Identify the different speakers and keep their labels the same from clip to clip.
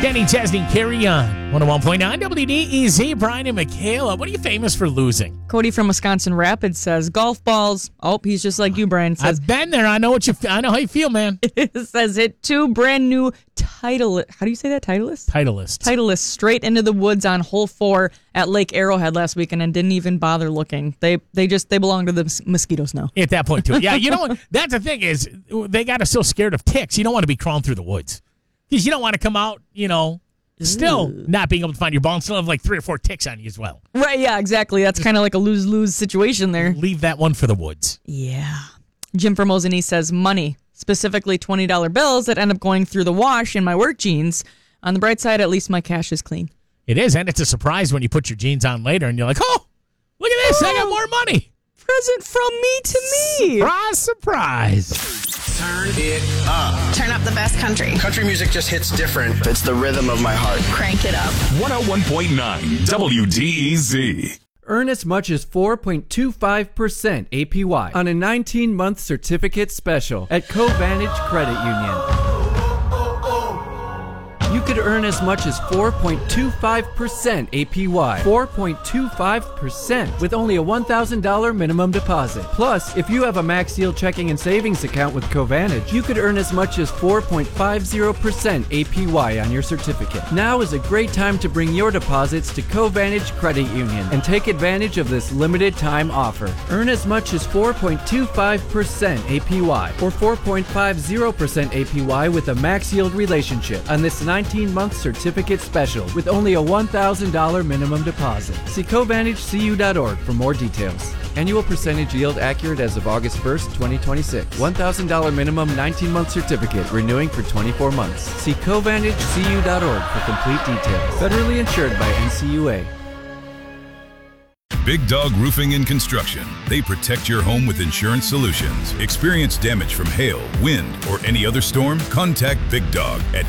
Speaker 1: Kenny Chesney, Carry On. 101.9 WDEZ, Brian and Michaela. What are you famous for losing?
Speaker 2: Cody from Wisconsin Rapids says golf balls. Oh, he's just like you, Brian. Says,
Speaker 1: I've been there. I know how you feel, man.
Speaker 2: Says hit 2 brand new Titleist. How do you say that? Titleist? Titleist straight into the woods on hole 4 at Lake Arrowhead last weekend and didn't even bother looking. They belong to the mosquitoes now.
Speaker 1: At that point, too. Yeah, you know what? That's the thing is they got us so scared of ticks. You don't want to be crawling through the woods. Because you don't want to come out, still not being able to find your ball and still have like 3 or 4 ticks on you as well.
Speaker 2: Right, yeah, exactly. That's kind of like a lose-lose situation there.
Speaker 1: Leave that one for the woods.
Speaker 2: Yeah. Jim from Ozany says money, specifically $20 bills that end up going through the wash in my work jeans. On the bright side, at least my cash is clean.
Speaker 1: It is, and it's a surprise when you put your jeans on later and you're like, oh, look at this, I got more money.
Speaker 2: Present from me to me.
Speaker 1: Surprise, surprise.
Speaker 3: Turn it up.
Speaker 4: Turn up the best country.
Speaker 3: Country music just hits different. It's the rhythm of my heart.
Speaker 4: Crank it up.
Speaker 5: 101.9 WDEZ.
Speaker 6: Earn as much as 4.25% APY on a 19-month certificate special at Covantage Credit Union. You could earn as much as 4.25% APY. 4.25% with only a $1,000 minimum deposit. Plus, if you have a Max Yield checking and savings account with Covantage, you could earn as much as 4.50% APY on your certificate. Now is a great time to bring your deposits to Covantage Credit Union and take advantage of this limited time offer. Earn as much as 4.25% APY or 4.50% APY with a Max Yield relationship on this 19-month certificate special with only a $1,000 minimum deposit. See CovantageCU.org for more details. Annual percentage yield accurate as of August 1st, 2026. $1,000 minimum 19-month certificate renewing for 24 months. See CovantageCU.org for complete details. Federally insured by NCUA.
Speaker 5: Big Dog Roofing and Construction. They protect your home with insurance solutions. Experience damage from hail, wind, or any other storm? Contact Big Dog at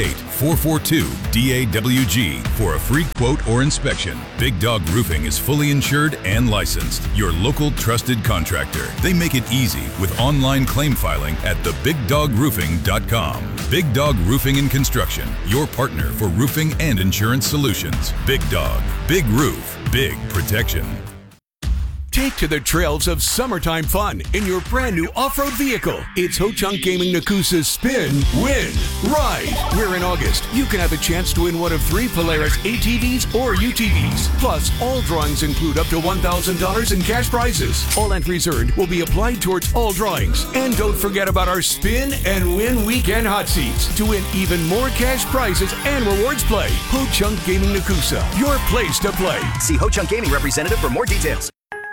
Speaker 5: 888-442-DAWG for a free quote or inspection. Big Dog Roofing is fully insured and licensed. Your local trusted contractor. They make it easy with online claim filing at thebigdogroofing.com. Big Dog Roofing and Construction. Your partner for roofing and insurance solutions. Big Dog. Big roof. Big protection.
Speaker 7: Take to the trails of summertime fun in your brand new off-road vehicle. It's Ho-Chunk Gaming Nakusa's Spin, Win, Ride. Where in August, you can have a chance to win one of 3 Polaris ATVs or UTVs. Plus, all drawings include up to $1,000 in cash prizes. All entries earned will be applied towards all drawings. And don't forget about our Spin and Win Weekend Hot Seats to win even more cash prizes and rewards play. Ho-Chunk Gaming Nakusa, your place to play.
Speaker 3: See Ho-Chunk Gaming representative for more details.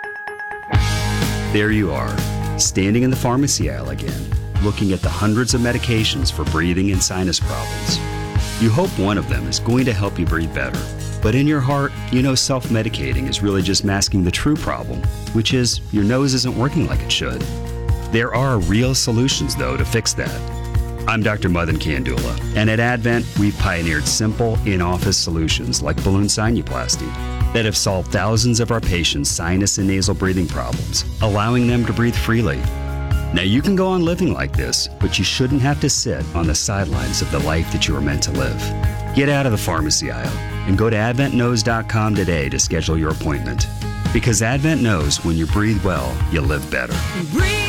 Speaker 8: There you are, standing in the pharmacy aisle again, looking at the hundreds of medications for breathing and sinus problems. You hope one of them is going to help you breathe better. But in your heart, you know self-medicating is really just masking the true problem, which is your nose isn't working like it should. There are real solutions, though, to fix that. I'm Dr. Madan Kandula, and at Advent, we've pioneered simple, in-office solutions like balloon sinuplasty that have solved thousands of our patients' sinus and nasal breathing problems, allowing them to breathe freely. Now, you can go on living like this, but you shouldn't have to sit on the sidelines of the life that you were meant to live. Get out of the pharmacy aisle and go to AdventKnows.com today to schedule your appointment. Because Advent knows when you breathe well, you live better.